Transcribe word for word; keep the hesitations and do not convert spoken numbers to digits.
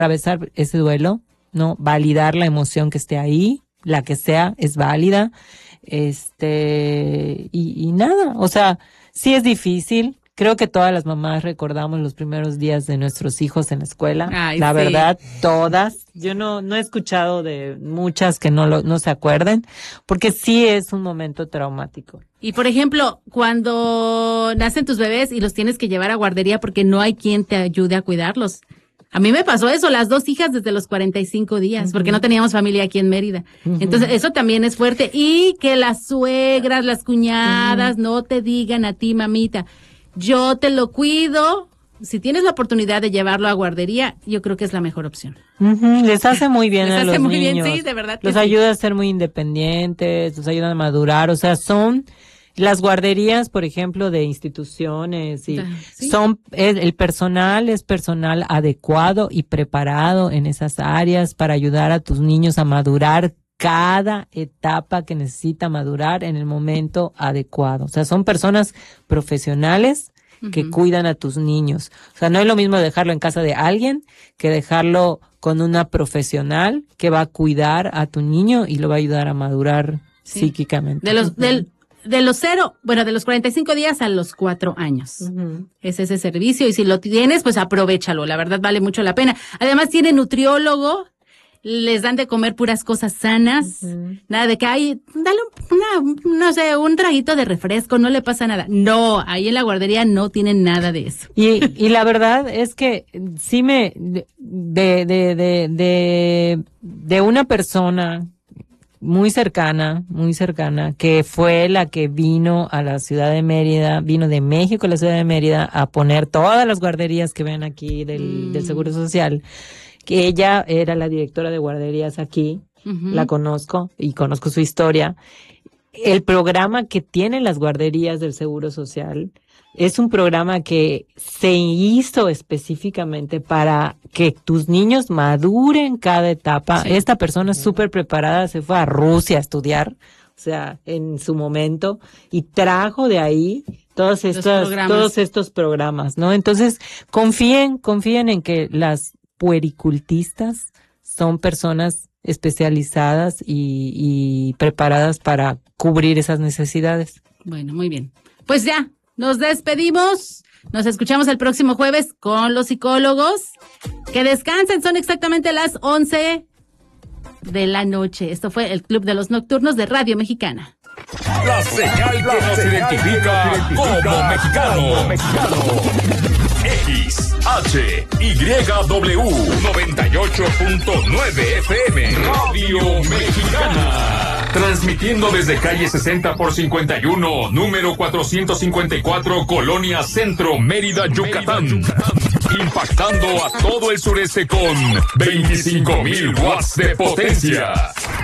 atravesar ese duelo, ¿no? Validar la emoción que esté ahí, la que sea, es válida. Este, y, y nada, o sea, sí es difícil. Creo que todas las mamás recordamos los primeros días de nuestros hijos en la escuela. Ay, la sí. verdad, todas. Yo no, no he escuchado de muchas que no lo, no se acuerden, porque sí es un momento traumático. Y por ejemplo, cuando nacen tus bebés y los tienes que llevar a guardería porque no hay quien te ayude a cuidarlos. A mí me pasó eso, las dos hijas desde los cuarenta y cinco días, uh-huh. porque no teníamos familia aquí en Mérida. Uh-huh. Entonces, eso también es fuerte. Y que las suegras, las cuñadas, uh-huh. no te digan a ti, mamita, yo te lo cuido. Si tienes la oportunidad de llevarlo a guardería, yo creo que es la mejor opción. Uh-huh. Les hace muy bien Les a hace los muy niños. bien, sí, de verdad que los sí. ayuda a ser muy independientes, los ayudan a madurar, o sea, son las guarderías, por ejemplo, de instituciones y ¿sí? son el, el personal es personal adecuado y preparado en esas áreas para ayudar a tus niños a madurar cada etapa que necesita madurar en el momento adecuado. O sea, son personas profesionales que uh-huh. cuidan a tus niños. O sea, no es lo mismo dejarlo en casa de alguien que dejarlo con una profesional que va a cuidar a tu niño y lo va a ayudar a madurar sí. psíquicamente. De los, del, de los cero, bueno, de los cuarenta y cinco días a los cuatro años. Uh-huh. Es ese servicio y si lo tienes, pues aprovéchalo. La verdad vale mucho la pena. Además tiene nutriólogo. Les dan de comer puras cosas sanas, uh-huh. nada de que hay, dale una, no sé, un traguito de refresco, no le pasa nada. No, ahí en la guardería no tienen nada de eso. Y, y la verdad es que sí me, de, de, de, de, de, de una persona muy cercana, muy cercana, que fue la que vino a la ciudad de Mérida, vino de México a la ciudad de Mérida a poner todas las guarderías que ven aquí del, mm. del Seguro Social. Que ella era la directora de guarderías aquí, uh-huh. la conozco y conozco su historia. El programa que tienen las guarderías del Seguro Social es un programa que se hizo específicamente para que tus niños maduren cada etapa. Sí. Esta persona es súper preparada, se fue a Rusia a estudiar, o sea, en su momento, y trajo de ahí todos estos, todos estos programas, ¿no? Entonces, confíen, confíen en que las puericultistas son personas especializadas y, y preparadas para cubrir esas necesidades. Bueno, muy bien. Pues ya, nos despedimos. Nos escuchamos el próximo jueves con los psicólogos. Que descansen, son exactamente las once de la noche. Esto fue el Club de los Nocturnos de Radio Mexicana. La señal que nos identifica como mexicanos. X, H, Y, W, noventa y ocho punto nueve F M, Radio Mexicana. Transmitiendo desde calle sesenta por cincuenta y uno, número cuatrocientos cincuenta y cuatro, Colonia Centro, Mérida, Yucatán. Impactando a todo el sureste con veinticinco mil watts de potencia.